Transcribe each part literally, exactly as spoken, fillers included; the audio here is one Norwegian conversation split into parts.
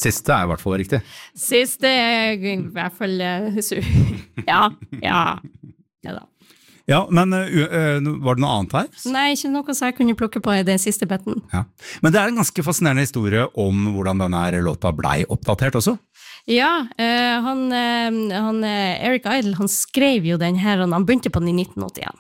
Siste er i hvert fall riktig. Siste er i hvert fall uh, ja, ja, ja da. Ja, men uh, uh, var det noe annet her? Nei, ikke noe så jeg kunne plukke på i den siste betten. Ja. Men det er en ganske fascinerende historie om hvordan denne her låta blei oppdatert også. Ja, uh, han, uh, han uh, Eric Idle, han skrev jo den her, og han begynte på den i nitten åttien.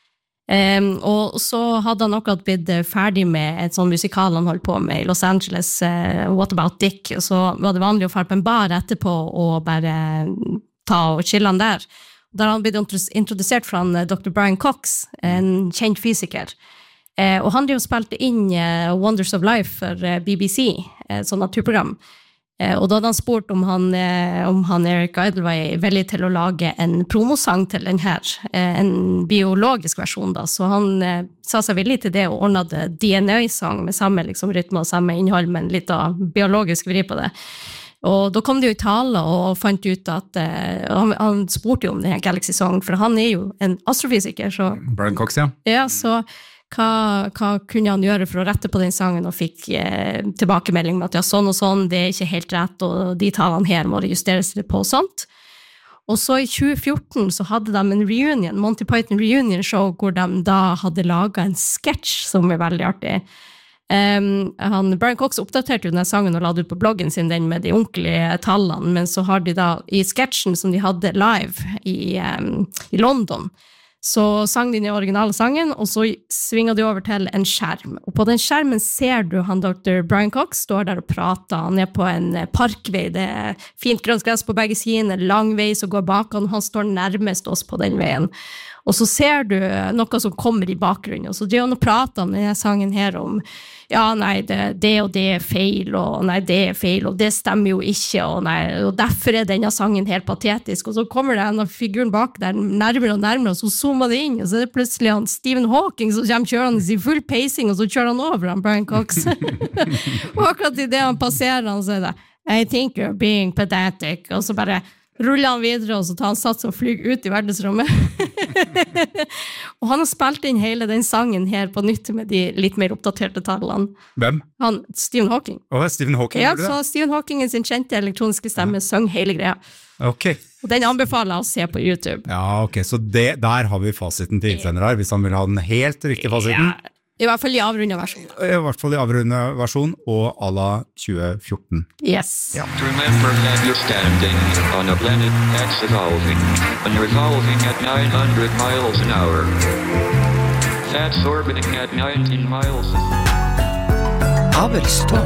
Um, og så hadde han akkurat blitt ferdig med et sånn musikal han holdt på med i Los Angeles, uh, What About Dick, og så var det vanlig å fære på en bar etterpå og bare ta og chille han der. Der han blitt introdusert fra han, doktor Brian Cox, en kjent fysiker. Uh, og han hadde jo spilt inn uh, Wonders of Life for uh, B B C, et sånt naturprogram. Eh, og da hadde han spurt om han, eh, om han Eric Idle var villig til å lage en promosang til den her, eh, en biologisk versjon da, så han eh, sa seg villig til det og ordnet D N A-sang med samme liksom, rytme og samme innhold, men litt av biologisk vri på det. Og da kom de jo i tale og fant ut at eh, han, han spurte jo om denne Galaxy Song, for han er jo en astrofysiker, så... Brian Cox, ja. Ja, så... Hva, hva kunne han gjøre for å rette på den sangen, og fikk eh, tilbakemelding med at ja, sånn og sånn, det er ikke helt rett, og de talene her må det justeres litt på, og sånt. Og så i tjue fjorten så hadde de en reunion, Monty Python reunion show, hvor de da hadde laget en sketsj som er veldig artig. Um, han, Brian Cox oppdaterte jo denne sangen og la det ut på bloggen sin, den med de ordentlige tallene, men så har de da, i sketsjen som de hadde live i, um, i London, så sang de den originale sangen, og så svinger de over til en skjerm. Og på den skjermen ser du han doktor Brian Cox står der og prater. Han er på en parkvei, det er fint grønt gress på begge sidene, lang vei som går bak han, han står nærmest oss på den veien. Og så ser du noe som kommer i bakgrunnen, og så driver han og prater om denne sangen her om, ja, nei, det, det og det er feil, og nei, det er feil, og det stemmer jo ikke, og, nei, og derfor er denne sangen helt patetisk. Og så kommer det en av figuren bak der, nærmere og nærmere, og så zoomer det inn, og så er det plutselig han Stephen Hawking som kommer kjørende i full pacing, og så kjører han over han Brian Cox. Og akkurat i det han passerer, han sier det, I think you're being pedantic, og så bare ruller han videre, og så tar han sats og flyg ut i verdensrommet. Og han har spilt inn hele den sangen her på nytt med de litt mer oppdaterte tallene. Hvem? Han, Stephen Hawking. Åh, Stephen Hawking, ja, gjorde det? Så Stephen Hawking sin kjente elektroniske stemme søng hele greia. Ok. Og den anbefaler jeg å se på YouTube. Ja, ok, så det, der har vi fasiten til innsender her, hvis han vil ha den helt riktige fasiten. Ja, i hvert fall i avrundet versjon. I hvert fall i avrundet versjon, og à la tjue fjorten. Yes. Ja. Remember that you're standing on a planet that's evolving, and revolving at nine hundred miles an hour. That's orbiting at nineteen miles. Abelstorm.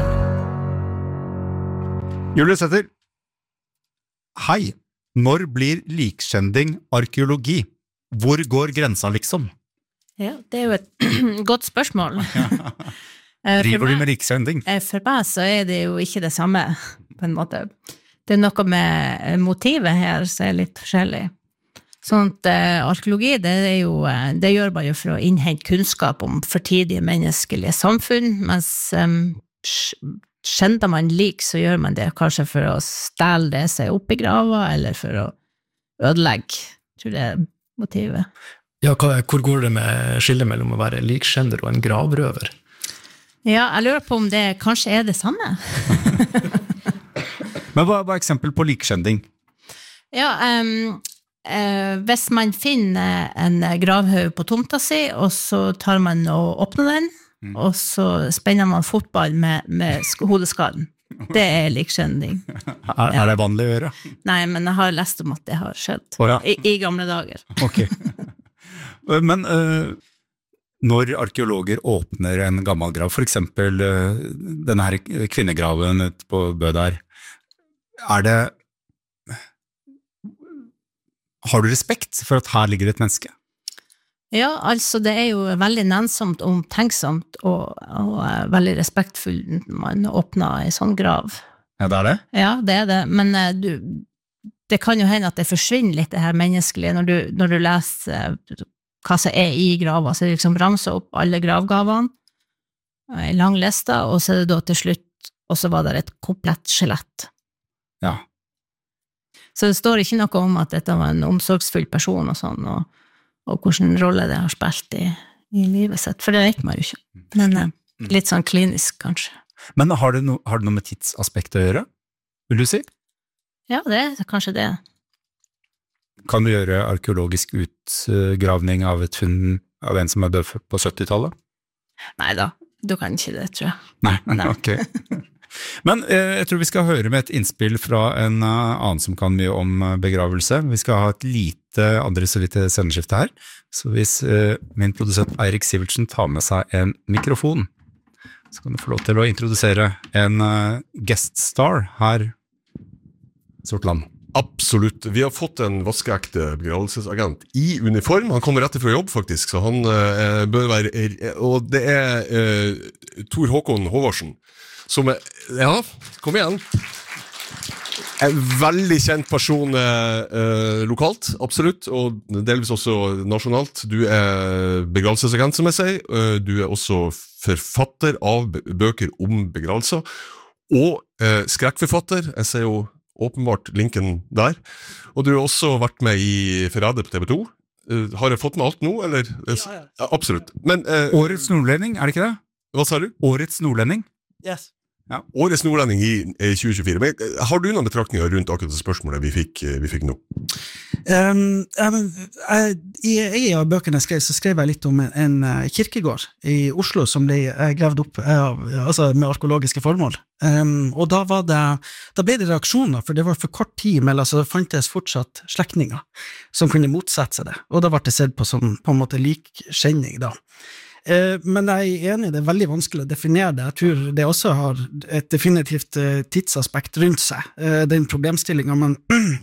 Julius Sæther. Hei, når blir likskjending arkeologi? Hvor går grensa liksom? Ja, det er jo et godt spørsmål. Driver du med likskjending? For meg så er det jo ikke det samme, på en måte. Det er noe med motivet her som er litt forskjellig. Sånn at uh, arkeologi, det, er jo, uh, det gjør man jo for å innhente kunnskap om fortidige menneskelige samfunn, mens um, kjender man lik, så gjør man det kanskje for å stelle det seg opp i grava, eller for å ødelegge, tror det er motivet. Ja, hvor går det med skillet mellom å være likkjender og en gravrøver? Ja, jeg lurer på om det kanskje er det samme. Men hva er eksempel på likkjending? Ja, um, uh, hvis man finner en gravhaug på tomta si, og så tar man og åpner den, mm. og så spenner man fotball med, med hodeskallen. Det er likkjending. Er, er det vanlig å gjøre? Nei, men jeg har lest om at det har skjedd. Oh, ja. I, I gamle dager. Ok. Men uh, når arkeologer åpner en gammel grav, for eksempel uh, denne her kvinnegraven ut på Bø der, er det, har du respekt for at her ligger et menneske? Ja, altså det er jo veldig nennsomt og omtenksomt og, og veldig respektfullt når man åpner en sånn grav. Ja, det er det? Ja, det er det, men uh, du, det kan jo hende at det forsvinner litt det her menneskelige når du, når du leser uh, hva som er i grava, så det liksom ramser opp alle gravgavene, en lang liste, og så er det da til slutt, og så var det et komplett skjelett. Ja. Så det står ikke noe om at dette var en omsorgsfull person og sånn, og, og hvilken rolle det har spilt i, i livet sitt, for det vet man jo ikke. Men litt sånn klinisk, kanskje. Men har det, no, har det noe med tidsaspektet å gjøre? vil du si? Ja, det er kanskje det. Kan du gjøre arkeologisk utgravning av et funn av en som er død på syttitallet? Neida, du kan ikke det, tror jeg. Nei, Nei. ok. Men eh, jeg tror vi skal høre med et innspill fra en uh, annen som kan mye om uh, begravelse. Vi skal ha et lite, andre så lite sendeskifte her. Så hvis uh, min produsent Eirik Sivertsen tar med seg en mikrofon, så kan du få lov til å introdusere en uh, guest star her i Sortland. Absolutt. Vi har fått en vaskeekte begravelsesagent i uniform. Han kommer rett fra jobb, faktisk, så han uh, bør være... Og det er uh, Tor Håkon Håvardsen, som er, ja, kom igjen. En veldig kjent person eh, lokalt, absolutt, og delvis også nasjonalt. Du er begravelsesagent, som jeg sier. Du er også forfatter av bøker om begravelser, og eh, skrekkforfatter. Jeg ser jo åpenbart linken der. Og du har også vært med i Forræder på T V to. Uh, har jeg fått med alt nå, eller? Ja, ja. Ja, absolutt. Men, eh, Årets nordlending, er det ikke det? Hva sa du? Årets nordlending? Yes. Ja. Årets nordlending i, i tjue tjuefire. Men, har du noen betraktninger rundt akkurat det spørsmålet vi fikk, vi fikk nå? Um, um, jeg, I en av bøkene jeg skrev, så skrev jeg litt om en, en kirkegård i Oslo som ble gravd opp av, altså med arkeologiske formål. Um, og da, var det, da ble det reaksjoner, for det var for kort tid mellom, så det fantes fortsatt slektninger som kunne motsette seg det. Og da ble det sett på som på en måte likkjenning da. Men jeg er enig, det er veldig vanskelig å definere det. Jeg tror det også har et definitivt tidsaspekt rundt seg, den problemstillingen. Men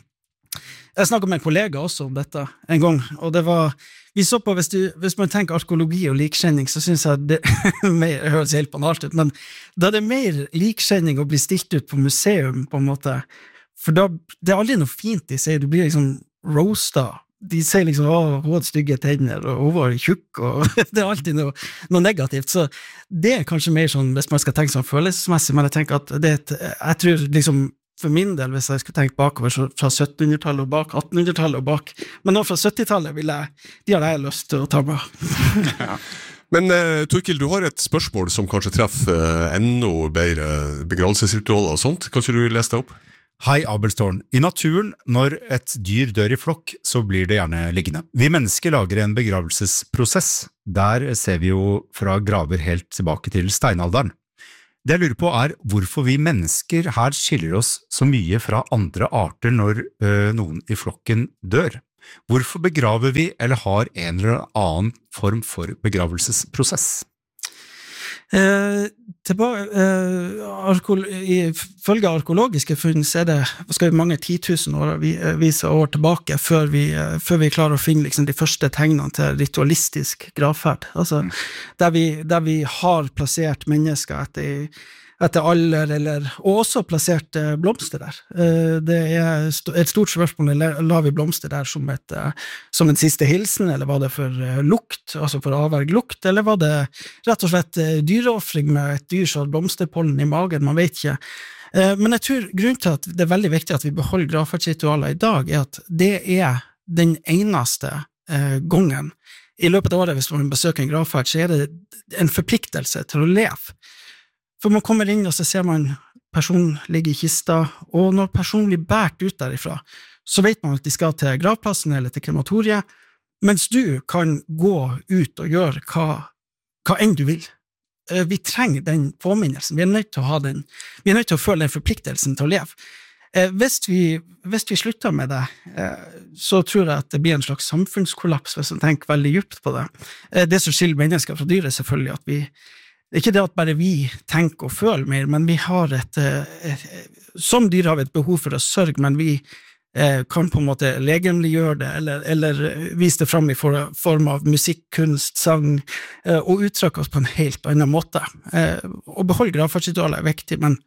jeg snakket med en kollega også om dette en gang, og det var, vi så på, hvis, du, hvis man tenker arkeologi og likkjenning, så synes jeg det mer, høres helt banalt ut, men da er det mer likkjenning å bli stilt ut på museum, på en måte, for da, det er aldri noe fint de sier, du blir liksom roastet. De sier liksom, å, hun hadde stygge tenner, og hun var tjukk, og det er alltid noe, noe negativt, så det er kanskje mer sånn, hvis man skal tenke sånn følelsesmessig, men jeg tenker at det er et, jeg tror liksom, for min del, hvis jeg skulle tenke bakover, så fra syttenhundretallet og bak, attenhundretallet og bak, men nå fra syttitallet vil jeg, de har jeg lyst til å ta med. Ja. Men uh, Torkild, du har et spørsmål som kanskje treffer uh, enda bedre begravelsesritualer og sånt, kan ikke du lese det opp? Hei, Abelstårn. I naturen, når et dyr dør i flokk, så blir det gjerne liggende. Vi mennesker lager en begravelsesprosess. Der ser vi jo fra graver helt tilbake til steinalderen. Det jeg lurer på er hvorfor vi mennesker her skiller oss så mye fra andre arter når ø, noen i flokken dør. Hvorfor begraver vi eller har en eller annen form for begravelsesprosess? Eh, tilbake, eh, arkeol ifølge arkeologiske funn så er det skal vi mange titusen år, vi, vise år tilbake før vi, før vi klarer å finne liksom, de første tegnene til ritualistisk gravferd, altså mm. der, vi, der vi har plassert mennesker etter, etter alder, eller, og også plassert eh, blomster der. Eh, det er st et stort spørsmål, la vi blomster der som, et, eh, som en siste hilsen, eller var det for eh, lukt, altså for avverg lukt, eller var det rett og slett eh, dyreoffring med et dyr som har blomsterpollen i magen, man vet ikke. Eh, men jeg tror grunnen til at det er veldig viktig at vi beholder gravferdsritualer i dag, er at det er den eneste eh, gangen i løpet av året, hvis man besøker en gravferd, så er det en forpliktelse til å leve. For man kommer inn, og så ser man personen ligge i kista, og når personen blir bært ut derifra, så vet man at de skal til gravplassen eller til krematoriet, mens du kan gå ut og gjøre hva, hva enn du vil. Vi trenger den påminnelsen, vi er nødt til å ha den, vi er nødt til å føle den forpliktelsen til å leve. Hvis vi, hvis vi slutter med det, så tror jeg at det blir en slags samfunnskollaps, hvis man tenker veldig djupt på det. Det som skiller mennesker fra dyr er selvfølgelig at vi det er ikke det at bare vi tenker og føler mer, men vi har et, et, som dyr har vi et behov for å sørge, men vi eh, kan på en måte legemliggjøre det, eller, eller vise det frem i for, form av musikk, kunst, sang, eh, og uttrykke oss på en helt annen måte. Eh, å beholde gravferdsritualer er viktig, men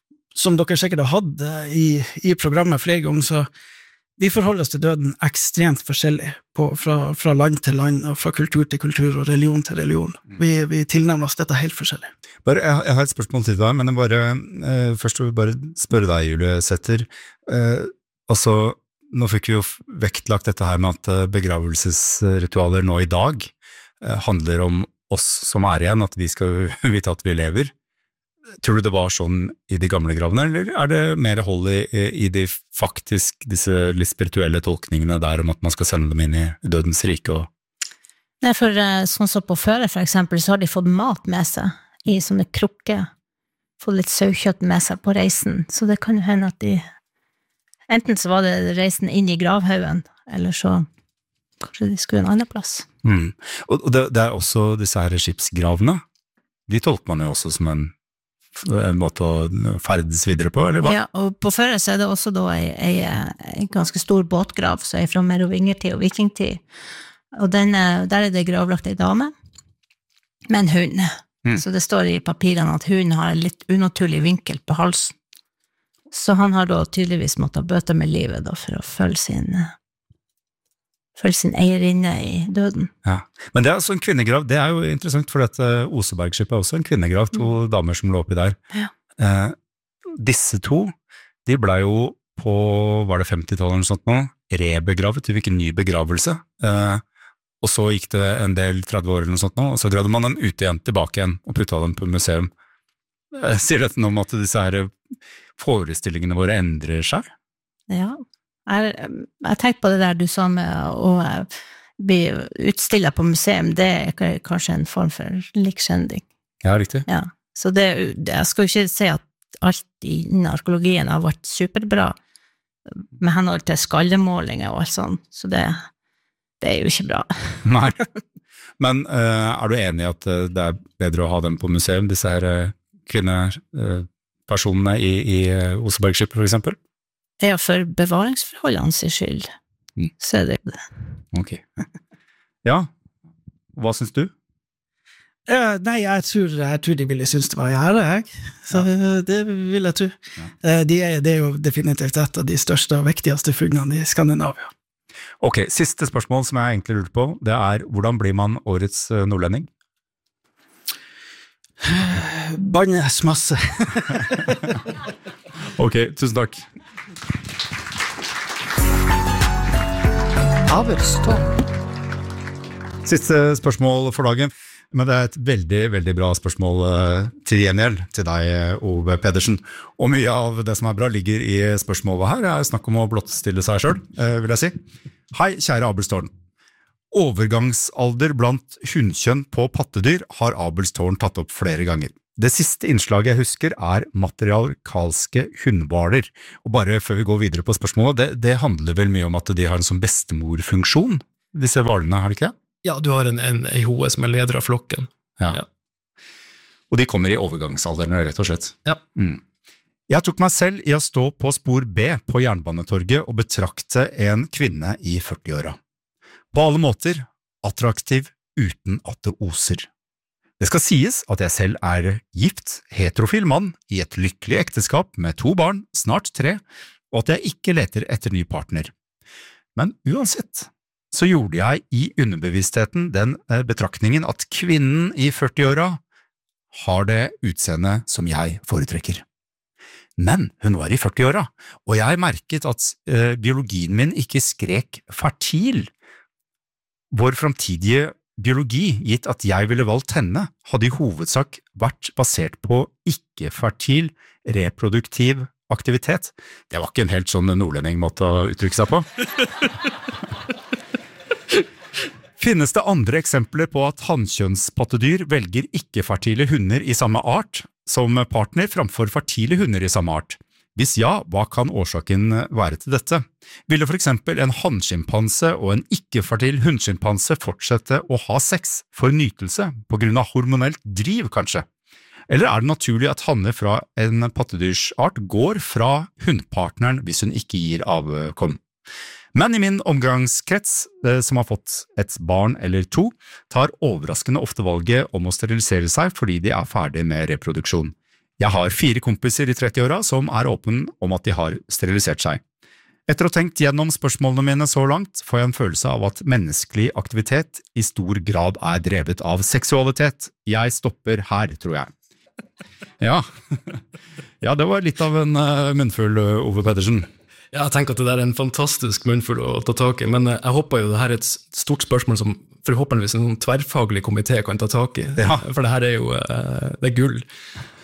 som dere sikkert har hatt i, i programmet flere ganger, så vi forholder oss til døden ekstremt forskjellig på, fra, fra land til land, og fra kultur til kultur, og religion til religion. Vi, vi tilnærmer oss dette helt forskjellig. Bare, jeg, jeg har et spørsmål til deg, men jeg bare, eh, først vil jeg bare spørre deg, Julie Sæther. Eh, altså, nå fikk vi jo vektlagt dette her med at begravelsesritualer nå i dag eh, handler om oss som er igjen, at vi skal vite at vi lever. Tror du det var sånn i de gamle gravene, eller er det mer hold i, i de faktisk, disse litt spirituelle tolkningene der om at man skal sende dem inn i dødens rike? Og... Nei, for sånn som på føre, for eksempel, så har de fått mat med seg i sånne krukker, fått litt saukjøtt med seg på reisen, så det kan jo hende at de, enten så var det reisen inn i gravhaugen, eller så kanskje de skulle en annen plass. Mm. Og det, det er også disse her skipsgravene, de tolker man jo også som en en måte å ferdes videre på, eller hva? Ja, og på føre så er det også da ei, ei, ei ganske stor båtgrav, så er fra merovingertid og vikingtid, og den, der er det gravlagt ei dame med en hund, mm. så det står i papirene at hunden har en litt unaturlig vinkel på halsen, så han har da tydeligvis måttet bøte med livet da, for å følge sin følge sin eierinne i døden. Ja. Men det er altså en kvinnegrav, det er jo interessant, for dette Osebergskipet er også en kvinnegrav, to mm. damer som lå oppi der. Ja. Eh, disse to, de ble jo på, var det femti-tallet eller noe sånt nå, rebegravet, de fikk en ny begravelse, eh, og så gikk det en del tretti år eller noe sånt nå, og så gravde man dem ut igjen, tilbake igjen, og putta dem på museum. Eh, sier dette noe om at disse her forestillingene våre endrer seg? Ja, Jeg, jeg tenkte på det der du sa med å bli utstillet på museum, det er kanskje en form for likskjending. Ja, riktig. Ja. Så det, jeg skal jo ikke si at alt innen arkeologien har vært superbra, med henhold til skallemålinger og alt sånt, så det, det er jo ikke bra. Nei, men uh, er du enig i at uh, det er bedre å ha dem på museum, disse her uh, kvinnepersonene i, i uh, Osebergskipet for eksempel? Ja, for bevaringsforholdene sin skyld, mm. så er det det. Ok. Ja, hva synes du? Uh, nei, jeg tror, jeg tror de ville synes det var gjerne, jeg. Så ja. Det vil jeg tro. Ja. Uh, de er, det er jo definitivt et av de største og viktigste funnene i Skandinavia. Ok, siste spørsmål som jeg egentlig lurer på, det er, hvordan blir man årets uh, nordlending? Bannes masse. Ok, tusen takk. Siste spørsmål for dagen, men det er et veldig, veldig bra spørsmål til gjengjeld til deg, Ove Pedersen. Og mye av det som er bra ligger i spørsmålet her, det er snakk om å blottstille seg selv, vil jeg si. Hei, kjære Abelstårn. Overgangsalder blant hundkjønn på pattedyr har Abelstårn tatt opp flere ganger. Det siste innslaget jeg husker er matriarkalske hundhvaler, og bare før vi går videre på spørsmålet, det, det handler vel mye om at de har en sånn bestemorfunksjon, disse hvalene, har de ikke? Ja, du har en, en E H O som er leder av flokken. Ja. Ja. Og de kommer i overgangsalderen, rett og slett. Ja. Mm. Jeg tok meg selv i å stå på spor B på Jernbanetorget og betrakte en kvinne i førti-åra. På alle måter, attraktiv uten at det oser. Det skal sies at jeg selv er gift, heterofil mann i et lykkelig ekteskap med to barn, snart tre, og at jeg ikke leter etter ny partner. Men uansett, så gjorde jeg i underbevisstheten den betraktningen at kvinnen i førti-åra har det utseende som jeg foretrekker. Men hun var i førti-åra, og jeg merket at uh, biologien min ikke skrek fertil. Vår framtidige biologi, gitt at jeg ville valgt henne, hadde i hovedsak vært basert på ikke-fertil reproduktiv aktivitet. Det var ikke en helt sånn nordlending måte å uttrykke seg på. Finnes det andre eksempler på at hannkjønnspattedyr velger ikke-fertile hunder i samme art som partner framfor fertile hunder i samme art? Hvis ja, hva kan årsaken være til dette? Ville for eksempel en hannskimpanse og en ikke-fertil hundskimpanse fortsette å ha sex for nytelse på grunn av hormonelt driv, kanskje? Eller er det naturlig at hanner fra en pattedyrsart går fra hundpartneren hvis hun ikke gir avkom? Men i min omgangskrets, som har fått et barn eller to, tar overraskende ofte valget om å sterilisere seg fordi de er ferdig med reproduksjon. Jeg har fire kompiser i tretti-åra som er åpen om at de har sterilisert seg. Etter å ha tenkt gjennom spørsmålene mine så langt, får jeg en følelse av at menneskelig aktivitet i stor grad er drevet av seksualitet. Jeg stopper her, tror jeg. Ja, ja det var litt av en uh, munnfull, uh, Ove Pedersen. Ja, jeg tenker at det der er en fantastisk munnfull å ta tak i, men jeg håper jo det her er et stort spørsmål som forhåpentligvis en tverrfaglig komité kan ta tak i, ja. For det her er jo uh, det er gull.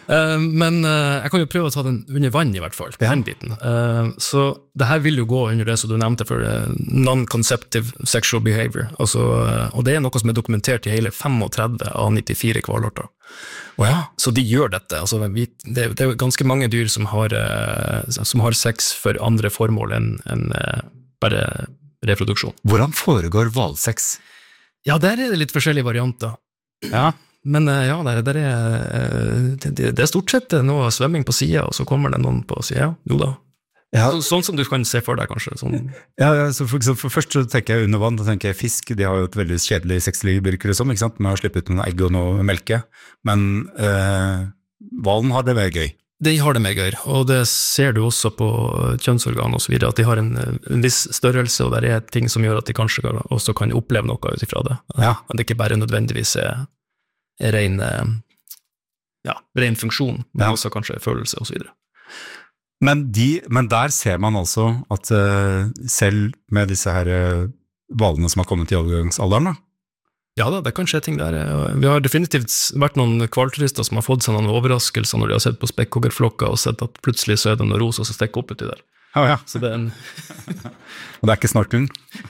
Uh, men uh, jeg kan jo prøve å ta den under vann i hvert fall, den biten. Uh, så det her vil jo gå under det som du nevnte for uh, non-conceptive sexual behavior, altså, uh, og det er noe som er dokumentert i hele femogtredve av nittifire hvalarter. Oh, ja. Så de gjør dette, altså, vi, det, det er ganske mange dyr som har, uh, som har sex for andre formål enn en, uh, bare reproduksjon. Hvordan foregår hvalsex? Ja, der er det litt forskjellige varianter. Ja. Men ja, der, der er, det, det er stort sett noe svømming på siden, og så kommer det noen på siden, ja, jo da. Ja. Så, sånn som du kan se for deg, kanskje. Sånn. Ja, ja så for, for først så tenker jeg under vann, da tenker jeg fisk, de har jo et veldig kjedelig sexliv, virker det som, ikke sant, med å slippe ut noen egg og noe melke, men eh, hvalen har det veldig gøy. De har det med gøy, og det ser du også på kjønnsorgan og så videre, at de har en, en viss størrelse, og der er ting som gjør at de kanskje også kan oppleve noe ut ifra det. Ja. Men det ikke bare nødvendigvis er er ren, ja, ren funksjon, men ja. Også kanskje følelse og så videre. Men, de, men der ser man altså at uh, selv med disse her uh, hvalene som har kommet i overgangsalderen, da? Ja da, det kan skje ting der. Vi har definitivt vært noen kvalturister som har fått seg noen overraskelser når de har sett på spekkhoggerflokker og sett at plutselig så er det noen rosa som stikker opp uti der. Ja, ja. Så det er en... Og det er ikke snorkung?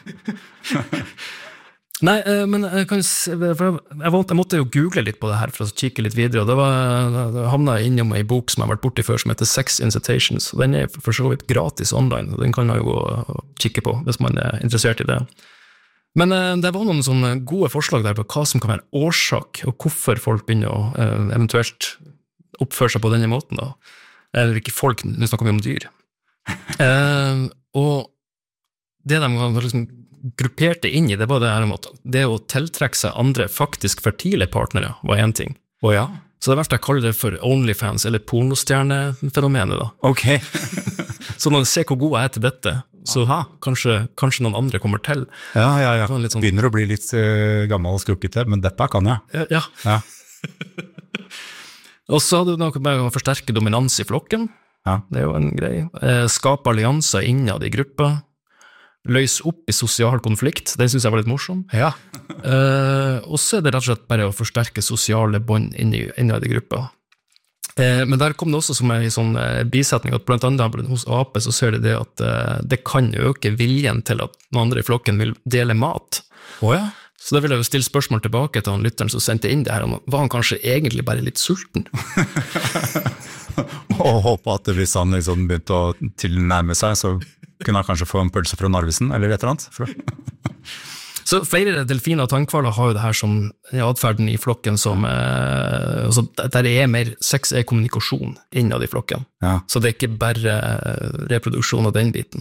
Nei, men jeg, kan, for jeg, valgte, jeg måtte jo google litt på det her for å kikke litt videre, og det var, da havnet jeg innom en bok som jeg har vært borti før som heter Sex Incitations, og den er for så vidt gratis online, og den kan man jo gå og kikke på hvis man er interessert i det. Men det var noen sånne gode forslag der på hva som kan være årsak, og hvorfor folk begynner å eventuelt oppføre seg på denne måten da. Eller ikke folk, nå snakker vi om dyr. eh, og det de har liksom grupperte inn i, det var det her om at det å tiltrekke seg andre faktisk fertile partnere var en ting. Å ja? Så det er verst jeg kaller det for OnlyFans, eller pornostjernefenomenet da. Ok. Så når jeg ser hvor god jeg er til dette, så kanskje, kanskje noen andre kommer til. Ja, ja, ja. Sånn... Begynner å bli litt uh, gammel og skrukkete, men dette kan jeg. Ja. ja. Og så hadde du noe med å forsterke dominans i flokken. Ja. Det er jo en greie. Eh, skape allianser innad i grupper. Løs opp i sosial konflikt, det synes jeg var litt morsom. Ja. uh, og så er det rett og slett bare å forsterke sosiale bånd innad i gruppa. Uh, men der kom det også som en sånn uh, bisetning, at blant annet hos ape så ser det det at uh, det kan øke viljen til at noen andre i flokken vil dele mat. Oh, ja. Så da vil jeg jo stille spørsmål tilbake til han lytteren som sendte inn det her, om var han kanskje egentlig bare litt sulten? Og håpe at hvis han liksom begynte å tilnærme seg, så kunne han kanskje få en pølse fra Narvesen, eller et eller annet. Så flere delfiner og tannkvaler har jo det her som adferden i flokken som, eh, altså der er mer sex er kommunikasjon innad i flokken. Ja. Så det er ikke bare reproduksjon av den biten.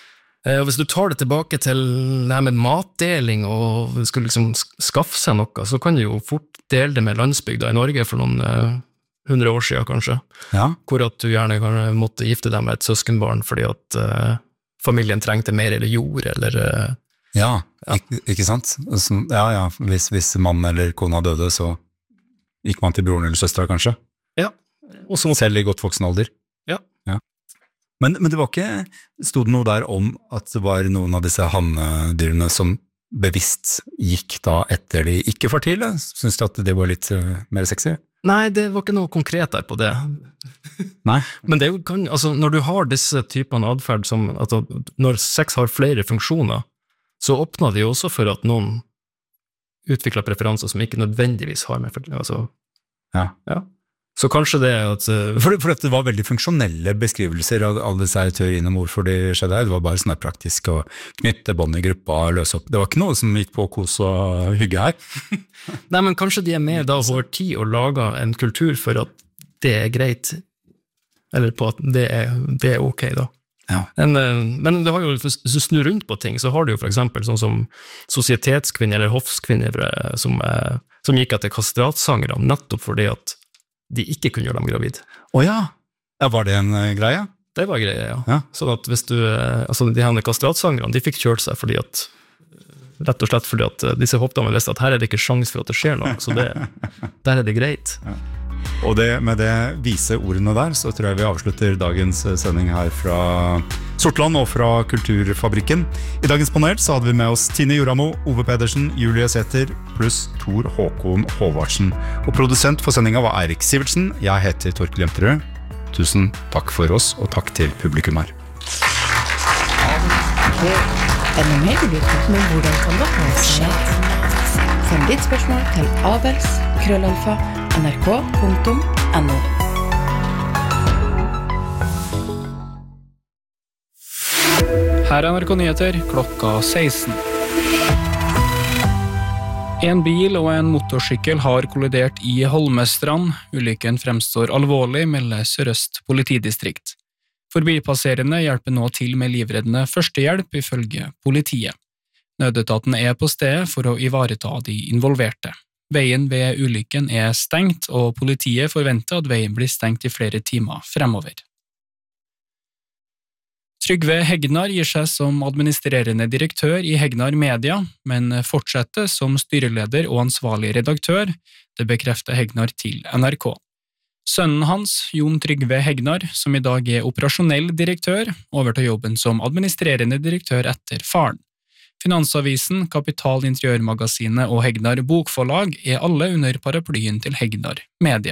Eh, og hvis du tar det tilbake til det her med matdeling og skulle liksom skaffe seg noe, så kan du jo fort dele det med landsbygda i Norge for noen eh, hundre år siden kanskje. Ja. Hvor at du gjerne kan, måtte gifte deg med et søskenbarn fordi at eh, familien trengte mer eller jord, eller... Ja, ikke, ikke sant? Ja, ja, hvis, hvis mann eller kona døde, så gikk man til broren eller søstera, kanskje? Ja. Og så... Selv i godt voksen alder? Ja. Ja. Men, men det var ikke... Stod det noe der om at det var noen av disse hannedyrene som bevisst gikk da etter de ikke-fertile? Synes du at det var litt uh, mer sexy? Nei, det var ikke noe konkret der på det. Nei. Men det kan, altså, når du har disse typene adferd som, altså, når sex har flere funksjoner, så åpner det jo også for at noen utvikler preferanser som ikke nødvendigvis har med, altså, ja. Ja. Så kanskje det at... For, for det var veldig funksjonelle beskrivelser av alle disse teoriene om hvorfor det skjedde her. Det var bare sånn praktisk å knytte bånd i gruppa og løse opp. Det var ikke noe som gikk på kos og hygge her. Nei, men kanskje de er mer da over tid og lager en kultur for at det er greit, eller på at det er, det er ok da. Ja. Men, men det har jo, hvis du snur rundt på ting, så har du jo for eksempel sånn som sosietetskvinner eller hoffskvinner som, som gikk etter kastratsangere, nettopp fordi at de ikke kunne gjøre dem gravid. Åja, ja, var det en uh, greie? Det var en greie, ja. ja. Sånn at hvis du, altså de henne kastratsangerne, de fikk kjørt seg fordi at, rett og slett fordi at disse hoppdamene visste at her er det ikke sjans for at det skjer noe, så det, der er det greit. Ja. Og det, med det vise ordene der, så tror jeg vi avslutter dagens sending her fra Sortland og fra Kulturfabrikken. I dagens panel så hadde vi med oss Tine Joramo, Ove Pedersen, Julie Sæther, pluss Tor Håkon Håvardsen. Og produsent for sendingen var Eirik Sivertsen. Jeg heter Torkel Jemterød. Tusen takk for oss, og takk til publikum her. Er det mer du lurer, men hvordan kan det ha seg? Send ditt spørsmål til avels, krøllalfa, nrk punktum no. Her er N R K Nyheter klokka seksten. En bil og en motorsykkel har kollidert i Holmestrand. Ulykken fremstår alvorlig, melder Sør-Øst politidistrikt. Forbipasserende hjelper nå til med livreddende førstehjelp, ifølge politiet. Nødetaten er på stedet for å ivareta de involverte. Veien ved ulykken er stengt, og politiet forventer at veien blir stengt i flere timer fremover. Trygve Hegnar gir seg som administrerende direktør i Hegnar Media, men fortsetter som styreleder og ansvarlig redaktør, det bekrefter Hegnar til N R K. Sønnen hans, Jon Trygve Hegnar, som i dag er operasjonell direktør, overtar jobben som administrerende direktør etter faren. Finansavisen, Kapital Interiørmagasinet og Hegnar Bokforlag er alle under paraplyen til Hegnar Media.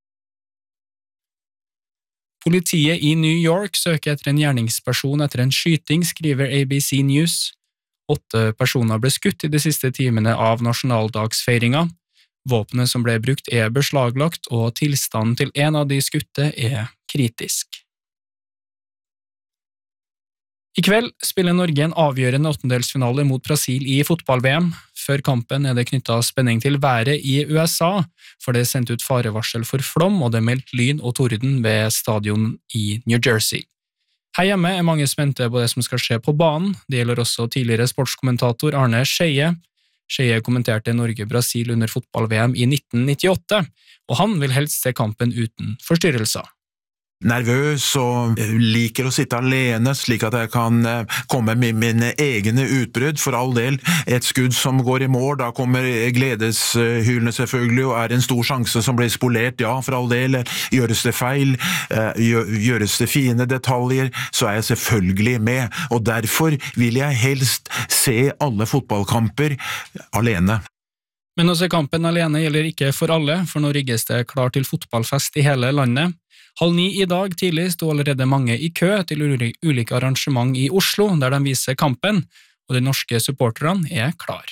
Politiet i New York søker etter en gjerningsperson etter en skyting, skriver A B C News. Åtte personer ble skutt i de siste timene av nasjonaldagsfeiringa. Våpenet som ble brukt er beslaglagt, og tilstanden til en av de skutte er kritisk. I kveld spiller Norge en avgjørende åttendelsfinale mot Brasil i fotball-V M. Før kampen er det knyttet spenning til været i U S A, for det er sendt ut farevarsel for flom, og det er meldt lyn og torden ved stadion i New Jersey. Her hjemme er mange spente på det som skal skje på banen. Det gjelder også tidligere sportskommentator Arne Skeie. Skeie kommenterte Norge-Brasil under fotball-V M i nitten nittiåtte, og han vil helst se kampen uten forstyrrelser. Nervøs og liker å sitte alene slik at jeg kan komme med mine egne utbrudd. For all del, et skudd som går i mål, da kommer gledeshylene selvfølgelig, og er en stor sjanse som blir spolert. Ja, for all del, gjøres det feil, gjøres det fine detaljer, så er jeg selvfølgelig med. Og derfor vil jeg helst se alle fotballkamper alene. Men å se kampen alene gjelder ikke for alle, for nå rigges det klar til fotballfest i hele landet. Halv ni i dag tidlig sto allerede mange i kø til ulike arrangement i Oslo, der de viser kampen, og de norske supporterne er klar.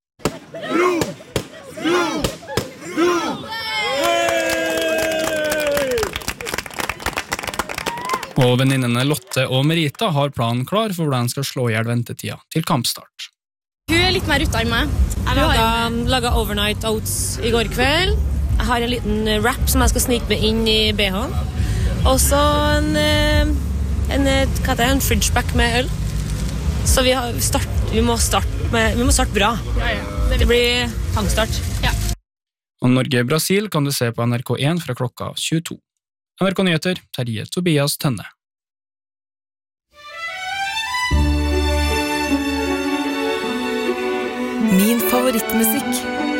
Og venninnene Lotte og Merita har planen klar for hvordan de skal slå ihjel ventetida til kampstart. Hun er litt mer ute enn meg. Jeg laget overnight oats i går kveld. Jeg har en liten wrap som jeg skal snike med inn i B H-en. Og så en, en, hva heter det, en fridgeback med øl. Så vi, har start, vi, må starte med, vi må starte bra. Ja, ja. Det, det blir tangstart. Ja. Og Norge-Brasil kan du se på N R K én fra klokka tjueto. N R K Nyheter, Terje Tobias Tønne. Min favorittmusikk